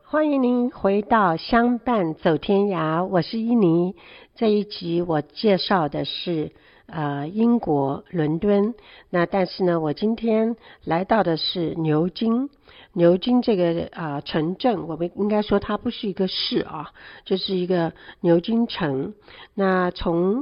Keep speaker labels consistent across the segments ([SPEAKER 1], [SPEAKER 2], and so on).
[SPEAKER 1] 欢迎您回到相伴走天涯，我是依妮。这一集我介绍的是英国伦敦，那但是呢，我今天来到的是牛津。牛津这个城镇，我们应该说它不是一个市啊，就是一个牛津城。那从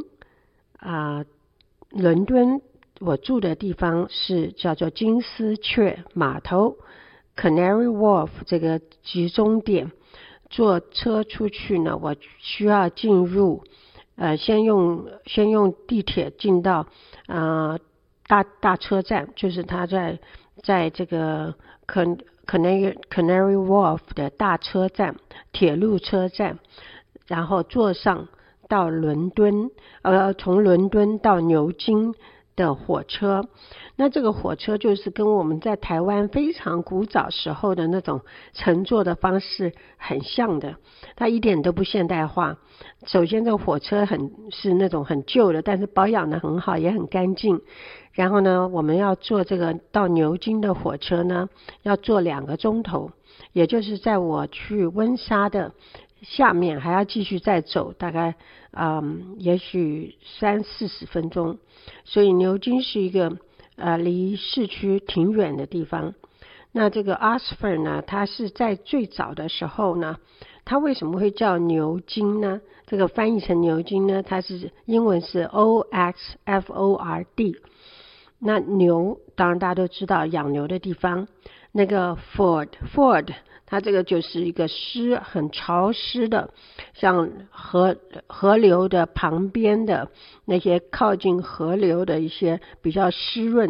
[SPEAKER 1] 伦敦我住的地方是叫做金丝雀码头 Canary Wharf 这个集中点，坐车出去呢，我需要进入先用地铁进到大车站，就是它在这个Canary Wharf 的大车站，铁路车站，然后坐上到伦敦从伦敦到牛津的火车。那这个火车就是跟我们在台湾非常古早时候的那种乘坐的方式很像的，它一点都不现代化。首先这个火车是那种很旧的，但是保养的很好，也很干净。然后呢，我们要坐这个到牛津的火车呢，要坐2个钟头，也就是在我去温莎的下面还要继续再走，大概也许30-40分钟。所以牛津是一个离市区挺远的地方。那这个 Oxford 呢，它是在最早的时候呢，它为什么会叫牛津呢？这个翻译成牛津呢，它是英文是 Oxford。那牛当然大家都知道养牛的地方，那个 Ford 它这个就是一个很潮湿的，像河流的旁边的那些靠近河流的一些比较湿润